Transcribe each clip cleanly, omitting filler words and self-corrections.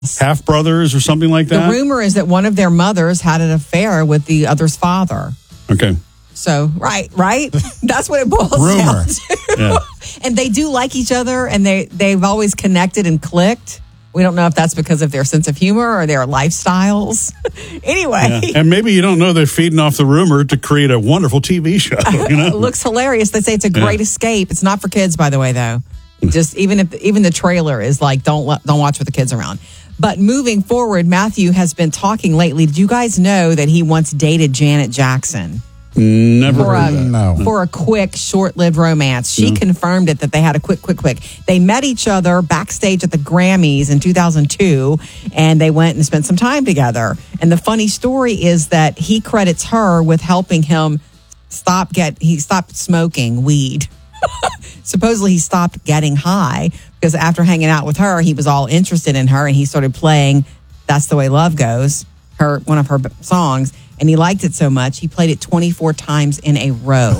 half-brothers or something like that? The rumor is that one of their mothers had an affair with the other's father. Okay. So, right? That's what it boils down to. Yeah. And they do like each other, and they've always connected and clicked. We don't know if that's because of their sense of humor or their lifestyles. Anyway. Yeah. And maybe you don't know they're feeding off the rumor to create a wonderful TV show. It looks hilarious. They say it's a great escape. It's not for kids, by the way, though. Just even the trailer is like, don't watch with the kids around. But moving forward, Matthew has been talking lately. Did you guys know that he once dated Janet Jackson? Never heard that. No. For a quick, short-lived romance. She confirmed it that they had a quick. They met each other backstage at the Grammys in 2002, and they went and spent some time together. And the funny story is that he credits her with helping him he stopped smoking weed. Supposedly he stopped getting high because after hanging out with her, he was all interested in her, and he started playing That's the Way Love Goes, one of her songs. And he liked it so much, he played it 24 times in a row.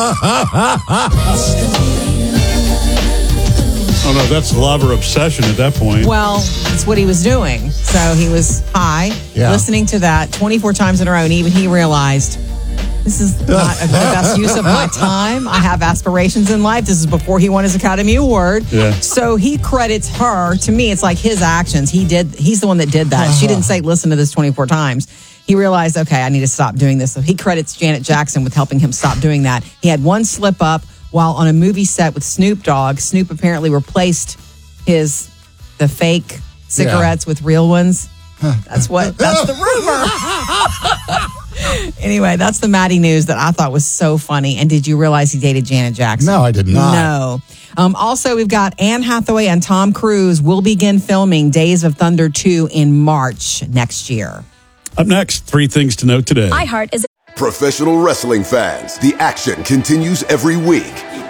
Oh, no, that's love or obsession at that point. Well, that's what he was doing. So he was high, listening to that 24 times in a row, and even he realized, this is not the best use of my time. I have aspirations in life. This is before he won his Academy Award. Yeah. So he credits her. To me, it's like his actions. He's the one that did that. She didn't say, listen to this 24 times. He realized, okay, I need to stop doing this. So he credits Janet Jackson with helping him stop doing that. He had one slip up while on a movie set with Snoop Dogg. Snoop apparently replaced the fake cigarettes with real ones. That's the rumor. Anyway, that's the Maddie news that I thought was so funny. And did you realize he dated Janet Jackson? No, I did not. No. Also, we've got Anne Hathaway and Tom Cruise will begin filming Days of Thunder 2 in March next year. Up next, 3 things to note today. iHeart is Professional wrestling fans, the action continues every week.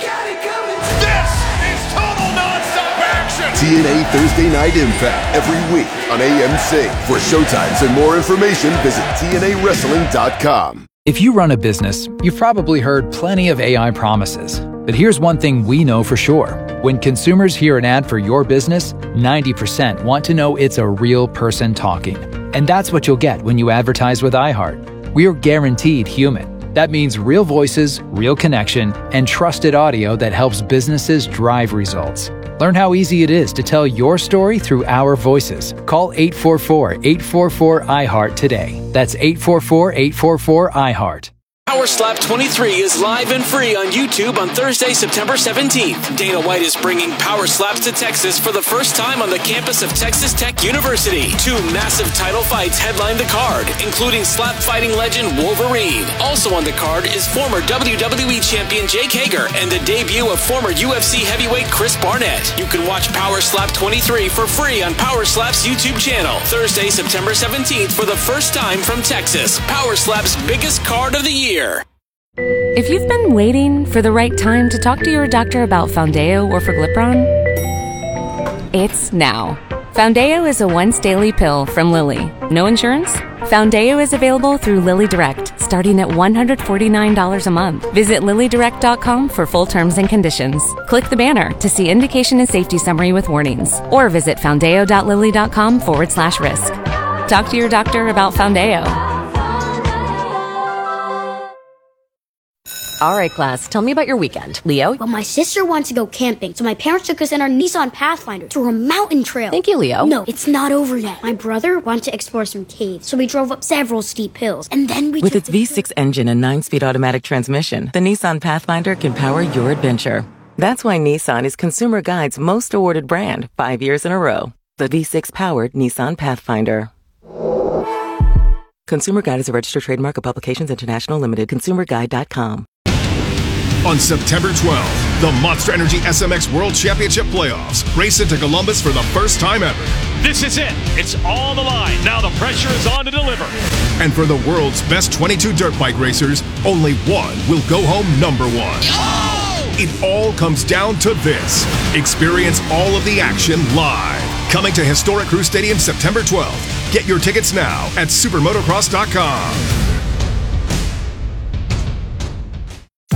This is total nonstop action. TNA Thursday Night Impact every week on AMC. For showtimes and more information, visit TNAWrestling.com. If you run a business, you've probably heard plenty of AI promises. But here's one thing we know for sure. When consumers hear an ad for your business, 90% want to know it's a real person talking. And that's what you'll get when you advertise with iHeart. We're guaranteed human. That means real voices, real connection, and trusted audio that helps businesses drive results. Learn how easy it is to tell your story through our voices. Call 844-844-iHeart today. That's 844-844-iHeart. Power Slap 23 is live and free on YouTube on Thursday, September 17th. Dana White is bringing Power Slaps to Texas for the first time on the campus of Texas Tech University. 2 massive title fights headline the card, including slap fighting legend Wolverine. Also on the card is former WWE champion Jake Hager and the debut of former UFC heavyweight Chris Barnett. You can watch Power Slap 23 for free on Power Slap's YouTube channel. Thursday, September 17th for the first time from Texas. Power Slap's biggest card of the year. If you've been waiting for the right time to talk to your doctor about Foundayo or Forglipron, it's now. Foundayo is a once-daily pill from Lilly. No insurance? Foundayo is available through Lilly Direct, starting at $149 a month. Visit LillyDirect.com for full terms and conditions. Click the banner to see indication and safety summary with warnings, or visit Foundayo.Lilly.com/risk. Talk to your doctor about Foundayo. All right, class, tell me about your weekend. Leo? Well, my sister wants to go camping, so my parents took us in our Nissan Pathfinder through a mountain trail. Thank you, Leo. No, it's not over yet. My brother wanted to explore some caves, so we drove up several steep hills, and then we With its V6 engine and 9-speed automatic transmission, the Nissan Pathfinder can power your adventure. That's why Nissan is Consumer Guide's most awarded brand 5 years in a row. The V6-powered Nissan Pathfinder. Consumer Guide is a registered trademark of Publications International Limited. ConsumerGuide.com. On September 12th, the Monster Energy SMX World Championship Playoffs race into Columbus for the first time ever. This is it. It's all on the line. Now the pressure is on to deliver. And for the world's best 22 dirt bike racers, only one will go home number one. Oh! It all comes down to this. Experience all of the action live. Coming to Historic Crew Stadium September 12th. Get your tickets now at supermotocross.com.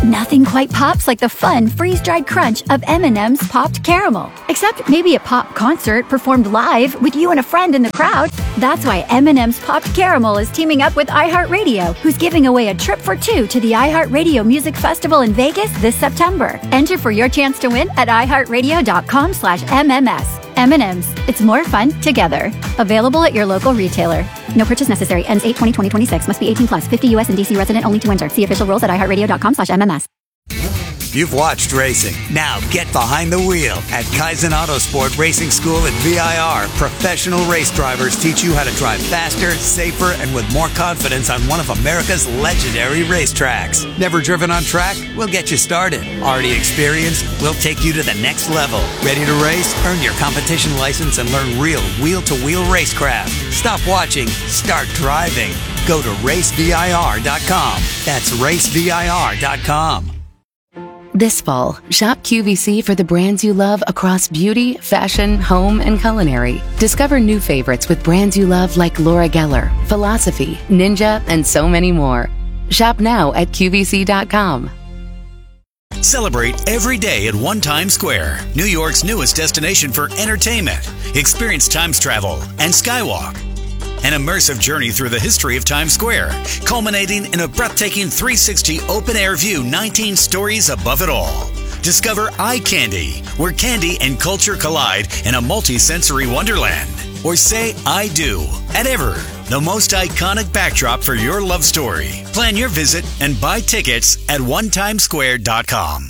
Nothing quite pops like the fun freeze-dried crunch of M&M's Popped Caramel. Except maybe a pop concert performed live with you and a friend in the crowd. That's why M&M's Popped Caramel is teaming up with iHeartRadio, who's giving away a trip for two to the iHeartRadio Music Festival in Vegas this September. Enter for your chance to win at iHeartRadio.com/MMS. M&M's. It's more fun together. Available at your local retailer. No purchase necessary. Ends 8/20/2026. Must be 18 plus. 50 U.S. and D.C. resident only to enter. See official rules at iHeartRadio.com/MMS. You've watched racing. Now get behind the wheel. At Kaizen Autosport Racing School at VIR, professional race drivers teach you how to drive faster, safer, and with more confidence on one of America's legendary racetracks. Never driven on track? We'll get you started. Already experienced? We'll take you to the next level. Ready to race? Earn your competition license and learn real wheel-to-wheel racecraft. Stop watching. Start driving. Go to racevir.com. That's racevir.com. This fall, shop QVC for the brands you love across beauty, fashion, home, and culinary. Discover new favorites with brands you love like Laura Geller, Philosophy, Ninja, and so many more. Shop now at QVC.com. Celebrate every day at One Times Square, New York's newest destination for entertainment. Experience Times Travel and Skywalk. An immersive journey through the history of Times Square, culminating in a breathtaking 360 open-air view 19 stories above it all. Discover Eye Candy, where candy and culture collide in a multi-sensory wonderland. Or say I do at Ever, the most iconic backdrop for your love story. Plan your visit and buy tickets at onetimesquare.com.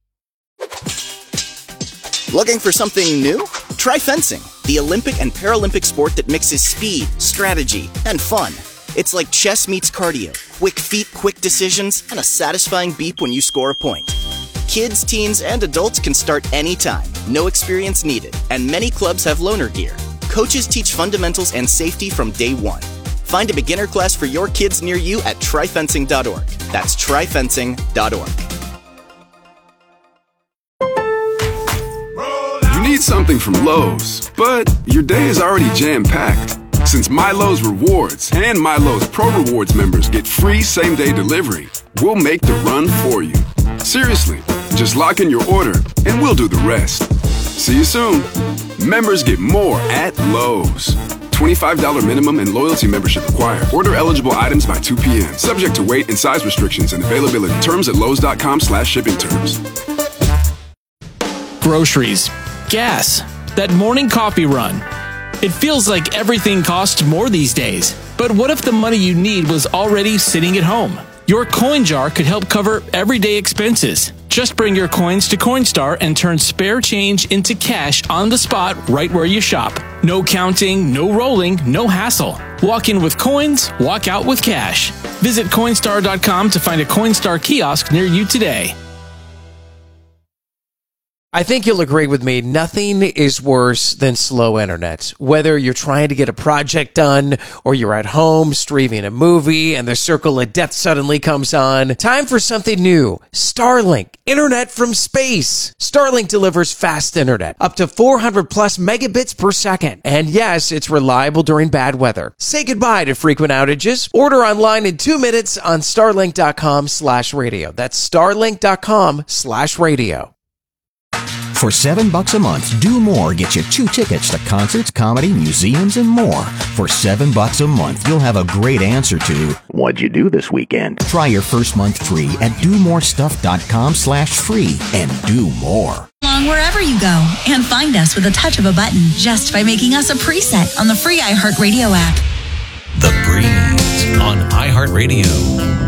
Looking for something new? Try fencing, the Olympic and Paralympic sport that mixes speed, strategy, and fun. It's like chess meets cardio, quick feet, quick decisions, and a satisfying beep when you score a point. Kids, teens, and adults can start anytime, no experience needed, and many clubs have loaner gear. Coaches teach fundamentals and safety from day one. Find a beginner class for your kids near you at tryfencing.org. That's tryfencing.org. You need something from Lowe's, but your day is already jam-packed. Since MyLowe's Rewards and MyLowe's Pro Rewards members get free same-day delivery, we'll make the run for you. Seriously, just lock in your order and we'll do the rest. See you soon. Members get more at Lowe's. $25 minimum and loyalty membership required. Order eligible items by 2 p.m. Subject to weight and size restrictions and availability. Terms at lowes.com/shipping terms. Groceries, gas, that morning coffee run. It feels like everything costs more these days. But what if the money you need was already sitting at home? Your coin jar could help cover everyday expenses. Just bring your coins to Coinstar and turn spare change into cash on the spot right where you shop. No counting, no rolling, no hassle. Walk in with coins, walk out with cash. Visit Coinstar.com to find a Coinstar kiosk near you today. I think you'll agree with me, nothing is worse than slow internet. Whether you're trying to get a project done or you're at home streaming a movie and the circle of death suddenly comes on, time for something new. Starlink, internet from space. Starlink delivers fast internet, up to 400 plus megabits per second. And yes, it's reliable during bad weather. Say goodbye to frequent outages. Order online in 2 minutes on starlink.com/radio. That's starlink.com/radio. For $7 a month, Do More gets you 2 tickets to concerts, comedy, museums, and more. For $7 a month, you'll have a great answer to, what'd you do this weekend? Try your first month free at domorestuff.com/free and do more. Along wherever you go and find us with a touch of a button just by making us a preset on the free iHeartRadio app. The Breeze on iHeartRadio.